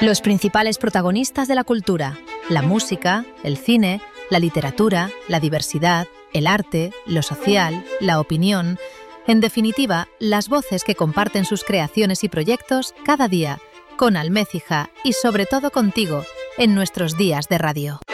Los principales protagonistas de la cultura, la música, el cine, la literatura, la diversidad, el arte, lo social, la opinión, en definitiva, las voces que comparten sus creaciones y proyectos cada día, con Almécija y sobre todo contigo, en nuestros días de radio.